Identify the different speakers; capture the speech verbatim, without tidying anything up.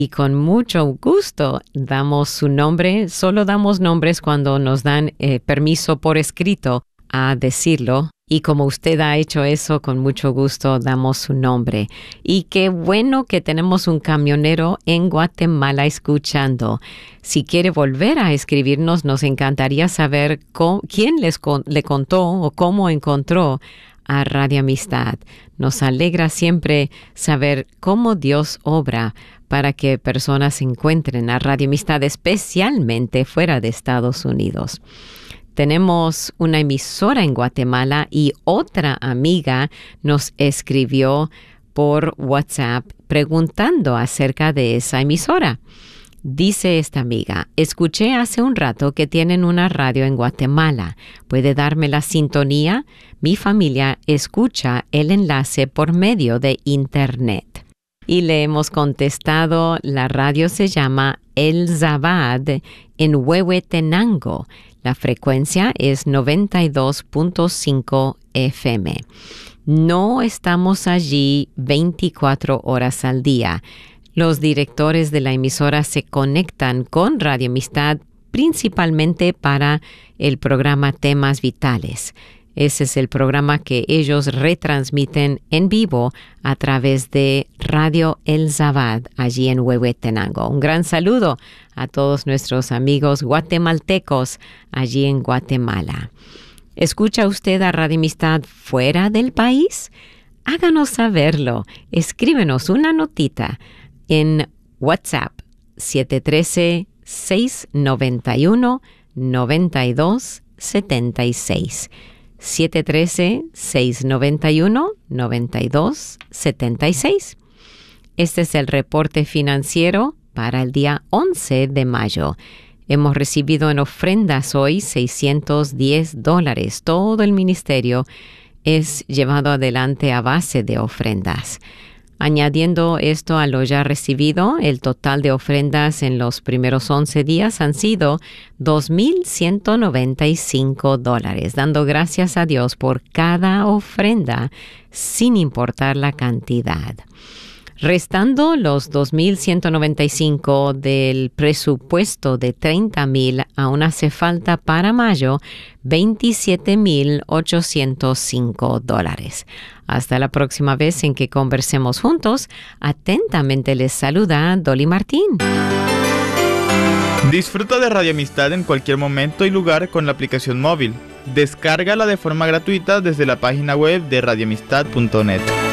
Speaker 1: Y con mucho gusto damos su nombre. Solo damos nombres cuando nos dan eh, permiso por escrito a decirlo. Y como usted ha hecho eso, con mucho gusto damos su nombre. Y qué bueno que tenemos un camionero en Guatemala escuchando. Si quiere volver a escribirnos, nos encantaría saber cómo, quién les con, le contó o cómo encontró a Radio Amistad. Nos alegra siempre saber cómo Dios obra para que personas encuentren a Radio Amistad, especialmente fuera de Estados Unidos. Tenemos una emisora en Guatemala y otra amiga nos escribió por WhatsApp preguntando acerca de esa emisora. Dice esta amiga, escuché hace un rato que tienen una radio en Guatemala. ¿Puede darme la sintonía? Mi familia escucha el enlace por medio de Internet. Y le hemos contestado, la radio se llama El Zabad en Huehuetenango. La frecuencia es noventa y dos punto cinco F M. No estamos allí veinticuatro horas al día. Los directores de la emisora se conectan con Radio Amistad principalmente para el programa Temas Vitales. Ese es el programa que ellos retransmiten en vivo a través de Radio El Zabad, allí en Huehuetenango. Un gran saludo a todos nuestros amigos guatemaltecos allí en Guatemala. ¿Escucha usted a Radio Amistad fuera del país? Háganos saberlo. Escríbenos una notita en WhatsApp siete uno tres, seis nueve uno, nueve dos siete seis. siete uno tres, seis nueve uno, nueve dos siete seis. Este es el reporte financiero para el día once de mayo. Hemos recibido en ofrendas hoy seiscientos diez dólares. Todo el ministerio es llevado adelante a base de ofrendas. Añadiendo esto a lo ya recibido, el total de ofrendas en los primeros once días han sido dos mil ciento noventa y cinco dólares, dando gracias a Dios por cada ofrenda, sin importar la cantidad. Restando los dos mil ciento noventa y cinco del presupuesto de treinta mil, aún hace falta para mayo veintisiete mil ochocientos cinco dólares. Hasta la próxima vez en que conversemos juntos, atentamente les saluda Dolly Martín.
Speaker 2: Disfruta de Radio Amistad en cualquier momento y lugar con la aplicación móvil. Descárgala de forma gratuita desde la página web de radio amistad punto net.